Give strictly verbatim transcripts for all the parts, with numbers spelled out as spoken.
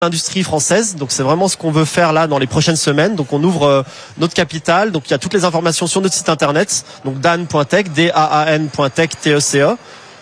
l'industrie française. Donc c'est vraiment ce qu'on veut faire là dans les prochaines semaines. Donc on ouvre euh, notre capital. Donc il y a toutes les informations sur notre site internet. Donc dan point tech, D A A N point tech, T E C E,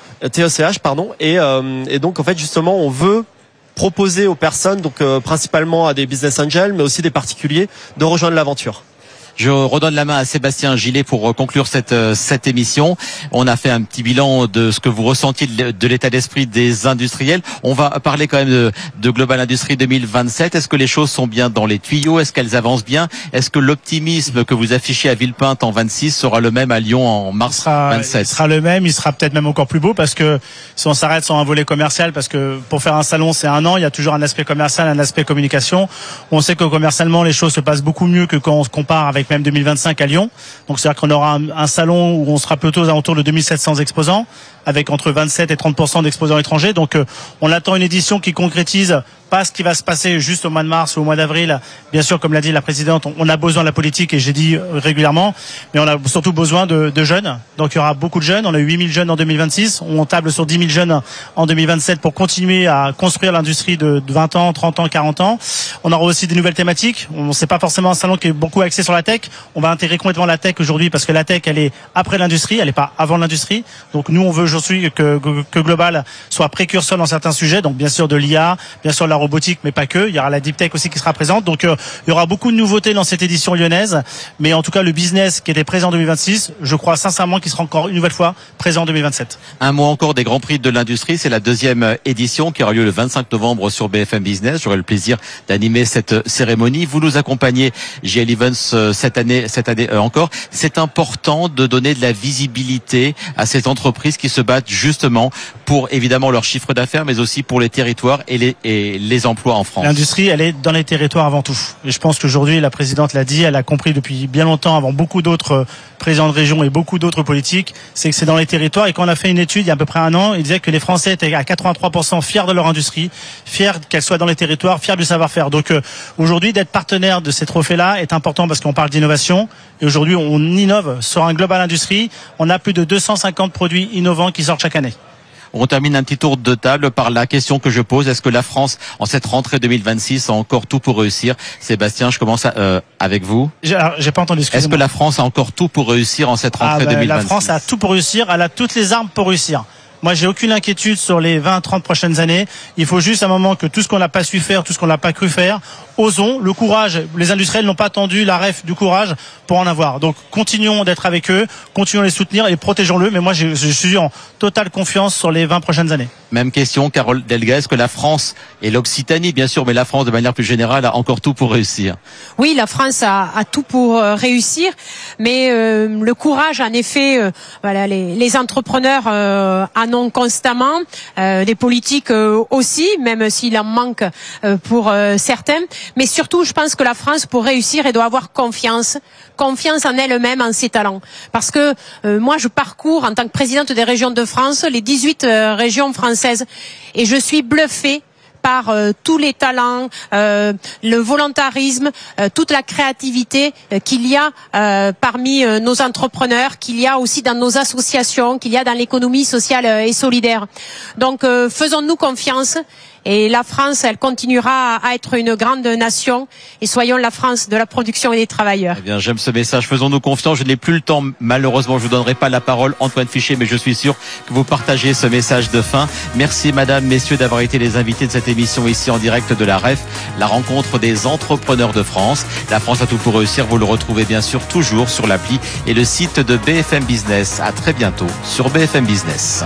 T E C H pardon. Et, euh, et donc en fait justement on veut proposer aux personnes, donc euh, principalement à des business angels, mais aussi des particuliers, de rejoindre l'aventure. Je redonne la main à Sébastien Gillet pour conclure cette cette émission. On a fait un petit bilan de ce que vous ressentiez de l'état d'esprit des industriels. On va parler quand même de, de Global Industries deux mille vingt-sept. Est-ce que les choses sont bien dans les tuyaux? Est-ce qu'elles avancent bien? Est-ce que l'optimisme que vous affichez à Villepinte en vingt-six sera le même à Lyon en mars vingt-sept? Il sera le même, il sera peut-être même encore plus beau, parce que si on s'arrête sur un volet commercial, parce que pour faire un salon c'est un an, il y a toujours un aspect commercial, un aspect communication. On sait que commercialement les choses se passent beaucoup mieux que quand on se compare avec même deux mille vingt-cinq à Lyon. Donc c'est-à-dire qu'on aura un, un salon où on sera plutôt aux alentours de deux mille sept cents exposants, avec entre vingt-sept et trente pour cent d'exposants étrangers. Donc euh, on attend une édition qui concrétise pas ce qui va se passer juste au mois de mars ou au mois d'avril. Bien sûr, comme l'a dit la présidente, on a besoin de la politique, et j'ai dit régulièrement, mais on a surtout besoin de, de jeunes. Donc il y aura beaucoup de jeunes. On a eu huit mille jeunes en deux mille vingt-six. On table sur dix mille jeunes en deux mille vingt-sept pour continuer à construire l'industrie de vingt ans, trente ans, quarante ans. On aura aussi des nouvelles thématiques. On sait pas forcément un salon qui est beaucoup axé sur la tech. On va intégrer complètement la tech aujourd'hui, parce que la tech, elle est après l'industrie, elle est pas avant l'industrie. Donc nous, on veut aujourd'hui que, que, que Global soit précurseur dans certains sujets. Donc bien sûr de l'I A, bien sûr de la robotique, mais pas que. Il y aura la deep tech aussi qui sera présente. Donc euh, il y aura beaucoup de nouveautés dans cette édition lyonnaise. Mais en tout cas, le business qui était présent en deux mille vingt-six, je crois sincèrement qu'il sera encore une nouvelle fois présent en deux mille vingt-sept. Un mot encore des Grands Prix de l'industrie. C'est la deuxième édition qui aura lieu le vingt-cinq novembre sur B F M Business. J'aurai le plaisir d'animer cette cérémonie. Vous nous accompagnez, J L Evans, cette année, cette année encore. C'est important de donner de la visibilité à ces entreprises qui se battent justement pour évidemment leur chiffre d'affaires, mais aussi pour les territoires et les, et les emplois en France. L'industrie, elle est dans les territoires avant tout. Et je pense qu'aujourd'hui, la présidente l'a dit, elle a compris depuis bien longtemps, avant beaucoup d'autres présidents de région et beaucoup d'autres politiques, c'est que c'est dans les territoires. Et quand on a fait une étude il y a à peu près un an, il disait que les Français étaient à quatre-vingt-trois pour cent fiers de leur industrie, fiers qu'elle soit dans les territoires, fiers du savoir-faire. Donc euh, aujourd'hui, d'être partenaire de ces trophées-là est important, parce qu'on parle d'innovation. Et aujourd'hui, on innove sur un Global Industries. On a plus de deux cent cinquante produits innovants qui sortent chaque année. On termine un petit tour de table par la question que je pose. Est-ce que la France, en cette rentrée deux mille vingt-six, a encore tout pour réussir? Sébastien, je commence à, euh, avec vous. J'ai, j'ai pas entendu. Est-ce que la France a encore tout pour réussir en cette rentrée ah ben, deux mille vingt-six? La France a tout pour réussir. Elle a toutes les armes pour réussir. Moi, j'ai aucune inquiétude sur les vingt, trente prochaines années. Il faut juste un moment que tout ce qu'on n'a pas su faire, tout ce qu'on n'a pas cru faire, osons, le courage. Les industriels n'ont pas attendu la ref du courage pour en avoir. Donc, continuons d'être avec eux, continuons de les soutenir et protégeons-le. Mais moi, je, je suis en totale confiance sur les vingt prochaines années. Même question, Carole Delga. Est-ce que la France et l'Occitanie, bien sûr, mais la France de manière plus générale, a encore tout pour réussir? Oui, la France a, a tout pour euh, réussir, mais euh, le courage, en effet, euh, voilà, les, les entrepreneurs euh, en ont constamment, euh, les politiques euh, aussi, même s'il en manque euh, pour euh, certains. Mais surtout, je pense que la France, pour réussir, elle doit avoir confiance, confiance en elle-même, en ses talents. Parce que euh, moi, je parcours en tant que présidente des régions de France les dix-huit euh, régions françaises, et je suis bluffée par euh, tous les talents, euh, le volontarisme, euh, toute la créativité euh, qu'il y a euh, parmi euh, nos entrepreneurs, qu'il y a aussi dans nos associations, qu'il y a dans l'économie sociale euh, et solidaire. Donc euh, faisons-nous confiance. Et la France, elle continuera à être une grande nation, et soyons la France de la production et des travailleurs. Eh bien, j'aime ce message. Faisons-nous confiance. Je n'ai plus le temps. Malheureusement, je vous donnerai pas la parole, Antoine Fichet, mais je suis sûr que vous partagez ce message de fin. Merci, madame, messieurs, d'avoir été les invités de cette émission ici en direct de la R E F, la rencontre des entrepreneurs de France. La France a tout pour réussir. Vous le retrouvez bien sûr toujours sur l'appli et le site de B F M Business. À très bientôt sur B F M Business.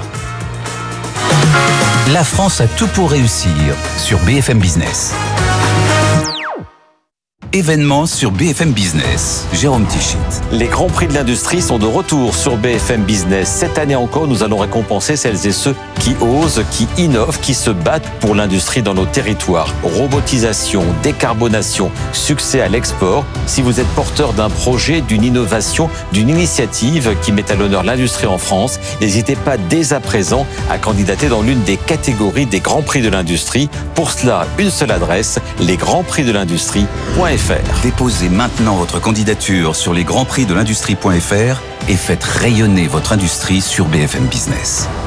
La France a tout pour réussir sur B F M Business. Événements sur B F M Business. Jérôme Tichit. Les Grands Prix de l'industrie sont de retour sur B F M Business. Cette année encore, nous allons récompenser celles et ceux qui osent, qui innovent, qui se battent pour l'industrie dans nos territoires. Robotisation, décarbonation, succès à l'export. Si vous êtes porteur d'un projet, d'une innovation, d'une initiative qui met à l'honneur l'industrie en France, n'hésitez pas dès à présent à candidater dans l'une des catégories des Grands Prix de l'industrie. Pour cela, une seule adresse, les grands prix de l'industrie point f r. Déposez maintenant votre candidature sur les grands prix de l'industrie point f r et faites rayonner votre industrie sur B F M Business.